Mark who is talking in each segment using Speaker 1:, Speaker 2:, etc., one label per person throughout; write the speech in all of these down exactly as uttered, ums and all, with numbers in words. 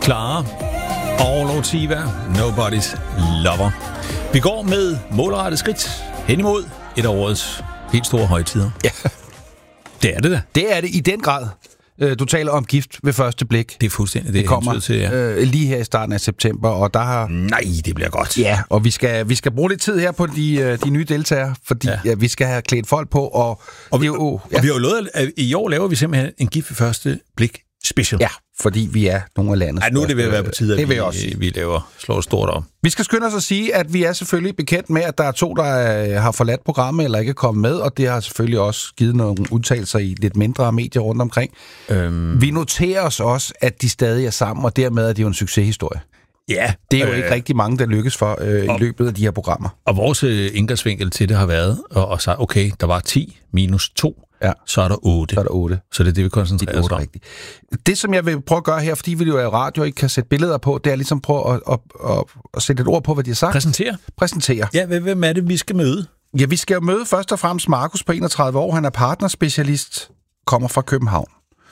Speaker 1: Clara og Lotiva, Nobody's Lover. Vi går med målrettet skridt hen imod et af årets helt store højtider.
Speaker 2: Ja.
Speaker 1: Det er det da.
Speaker 2: Det er det i den grad. Du taler om gift ved første blik.
Speaker 1: Det er fuldstændig det,
Speaker 2: det kommer
Speaker 1: til, ja.
Speaker 2: øh, lige her i starten af september, og der har...
Speaker 1: Nej, det bliver godt.
Speaker 2: Ja, og vi skal, vi skal bruge lidt tid her på de, de nye deltagere, fordi ja. Ja, vi skal have klædt folk på, og...
Speaker 1: Og vi,
Speaker 2: jo, ja.
Speaker 1: og vi har jo lovet, at i år laver vi simpelthen en gift ved første blik special.
Speaker 2: Ja, fordi vi er nogle af landets...
Speaker 1: Ja, nu er det ved at være på tide, at
Speaker 2: det
Speaker 1: vi,
Speaker 2: også.
Speaker 1: vi laver, slår stort om.
Speaker 2: Vi skal skynde os at sige, at vi er selvfølgelig bekendt med, at der er to, der har forladt programmet eller ikke er kommet med, og det har selvfølgelig også givet nogle udtalelser i lidt mindre medier rundt omkring. Øhm... Vi noterer os også, at de stadig er sammen, og dermed er det jo en succeshistorie.
Speaker 1: Ja.
Speaker 2: Det er jo
Speaker 1: øh...
Speaker 2: ikke rigtig mange, der lykkes for øh,
Speaker 1: og...
Speaker 2: i løbet af de her programmer.
Speaker 1: Og vores øh, indgangsvinkel til det har været at sige, okay, der var ti minus to. Ja. Så er der otte.
Speaker 2: Så er der otte.
Speaker 1: Så det er det, vi koncentrerer os om.
Speaker 2: Rigtigt. Det, som jeg vil prøve at gøre her, fordi vi jo er radio og ikke kan sætte billeder på, det er ligesom prøve at, at, at, at sætte et ord på, hvad de har sagt.
Speaker 1: Præsentere.
Speaker 2: Præsentere.
Speaker 1: Ja, hvem er det, vi skal møde?
Speaker 2: Ja, vi skal jo møde først og fremmest Markus på enogtredive år. Han er partnerspecialist, kommer fra København.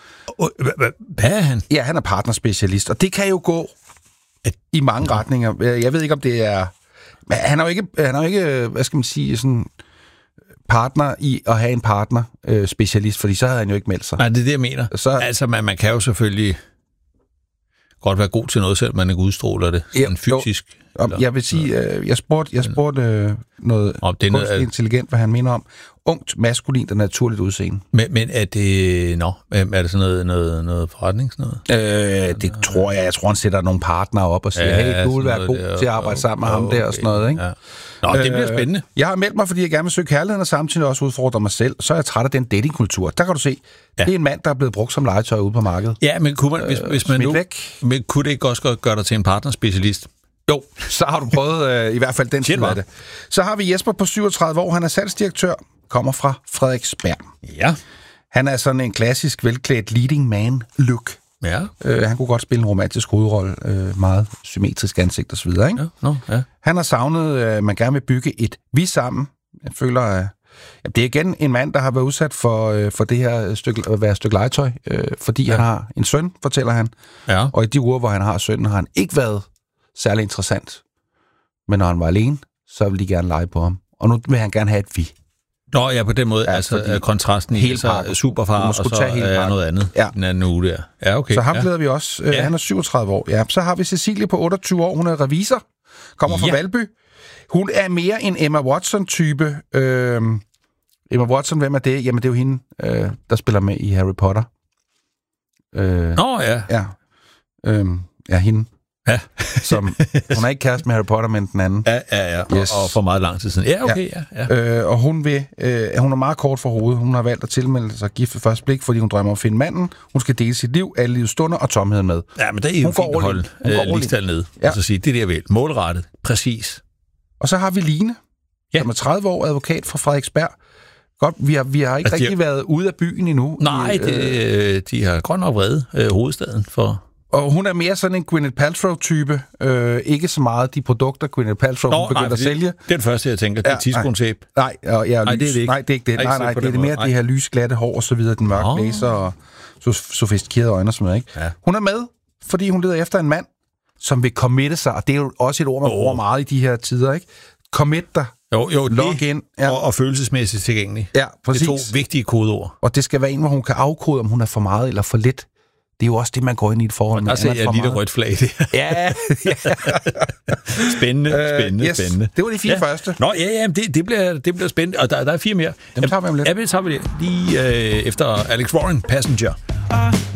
Speaker 1: Hvad er han?
Speaker 2: Ja, han er partnerspecialist, og det kan jo gå i mange retninger. Jeg ved ikke, om det er... Men han er jo ikke, han er jo ikke hvad skal man sige, sådan... partner i at have en partner øh, specialist, fordi så havde han jo ikke meldt sig.
Speaker 1: Nej, det er det, jeg mener. Så... Altså, man, man kan jo selvfølgelig godt være god til noget, selv man ikke udstråler det sådan ja, fysisk.
Speaker 2: Eller, jeg vil sige, øh, jeg spurgte, jeg spurgte øh, noget
Speaker 1: om det er noget,
Speaker 2: intelligent, hvad han mener om. Ungt, maskulint og naturligt udseende.
Speaker 1: Men, men er det... Nå, er det sådan noget, noget, noget forretning? Sådan
Speaker 2: noget? Øh, det tror jeg. Jeg tror, han sætter nogle partnere op og siger, ja, hey, du vil være god der, til at arbejde sammen med ham okay, der og sådan noget, ikke? Ja.
Speaker 1: Nå, det bliver spændende.
Speaker 2: Øh, jeg har meldt mig, fordi jeg gerne vil søge kærligheden og samtidig også udfordre mig selv. Så er jeg træt af den datingkultur. Der kan du se, ja. Det er en mand, der er blevet brugt som legetøj ude på markedet.
Speaker 1: Ja, men kunne, man, hvis, øh, hvis man nu, men kunne det ikke også godt gøre dig til en partnerspecialist?
Speaker 2: Jo, så har du prøvet øh, i hvert fald den side af det. Så har vi Jesper på syvogtredive år. Han er salgsdirektør, kommer fra Frederiksberg.
Speaker 1: Ja.
Speaker 2: Han er sådan en klassisk velklædt leading man look.
Speaker 1: Ja.
Speaker 2: Øh, han kunne godt spille en romantisk hovedrolle, øh, meget symmetrisk ansigt og så videre, ikke?
Speaker 1: Ja, no, ja.
Speaker 2: Han har savnet, at øh, man gerne vil bygge et vi sammen. Jeg føler, at øh, det er igen en mand, der har været udsat for, øh, for det her stykke, at være et stykke legetøj, øh, fordi ja. Han har en søn, fortæller han. Ja. Og i de uger, hvor han har sønnen, har han ikke været særlig interessant. Men når han var alene, så ville de gerne lege på ham. Og nu vil han gerne have et vi.
Speaker 1: Nå ja, på den måde, ja, altså kontrasten i så superfar, og så er noget andet
Speaker 2: ja.
Speaker 1: Den anden uge der. Ja, okay.
Speaker 2: Så ham
Speaker 1: ja.
Speaker 2: glæder vi også. Ja. Han er syvogtredive år. Ja, så har vi Cecilie på otteogtyve år. Hun er revisor. Kommer fra ja. Valby. Hun er mere en Emma Watson-type. Øh, Emma Watson, hvem er det? Jamen, det er jo hende, øh, der spiller med i Harry Potter.
Speaker 1: Øh, Nå ja.
Speaker 2: Ja, øh, ja hende.
Speaker 1: Ja.
Speaker 2: Som, hun er ikke kæreste med Harry Potter, men den anden.
Speaker 1: Ja, ja, ja. Yes. Og, og for meget lang tid siden. Ja, okay, ja. ja, ja.
Speaker 2: Øh, og hun vil, øh, hun er meget kort for hovedet. Hun har valgt at tilmelde sig gift ved første blik, fordi hun drømmer om at finde manden. Hun skal dele sit liv, alle livets stunder og tomheden med.
Speaker 1: Ja, men der er jo fint at holde øh, ligestal ned. Ja. Og så sige, det er det, jeg vil. Målrettet. Præcis.
Speaker 2: Og så har vi Line, ja. Som er tredive år, advokat fra Frederiksberg. Godt, vi har, vi har ikke altså, rigtig har... været ude af byen endnu.
Speaker 1: Nej,
Speaker 2: i,
Speaker 1: det, øh, de har godt nok vredet øh, hovedstaden for...
Speaker 2: Og hun er mere sådan en Gwyneth Paltrow-type. Øh, ikke så meget de produkter, Gwyneth Paltrow Nå, begynder nej, at sælge.
Speaker 1: Det er det første, jeg tænker. Det er tidskrontape.
Speaker 2: Nej, nej, ja, nej, det er det ikke. Nej, det er ikke det. Nej, nej, det er det mere nej. Det her lysglatte hår og så videre, den mørke oh. næse og sofistikerede øjne og sådan noget, ikke? Ja. Hun er med, fordi hun leder efter en mand, som vil committe sig, og det er jo også et ord, man bruger oh. meget i de her tider, ikke? Commit dig.
Speaker 1: Jo, jo,
Speaker 2: log in.
Speaker 1: Ja. Og, og følelsesmæssigt tilgængelig.
Speaker 2: Ja, præcis.
Speaker 1: Det er to vigtige kodeord.
Speaker 2: Og det skal være en, hvor hun kan afkode, om hun er for meget eller for lidt. Det er jo også det, man går ind i et forhold med.
Speaker 1: Der ser jeg lige det rødt flag. Det.
Speaker 2: Ja.
Speaker 1: spændende, spændende, uh, yes. spændende.
Speaker 2: Det var de fire
Speaker 1: ja.
Speaker 2: første.
Speaker 1: Nå, ja, ja, det, det, bliver, det bliver spændende. Og der, der er fire mere.
Speaker 2: Dem tager vi om lidt.
Speaker 1: Ja, det tager vi lige øh, efter Alex Warren, Passenger.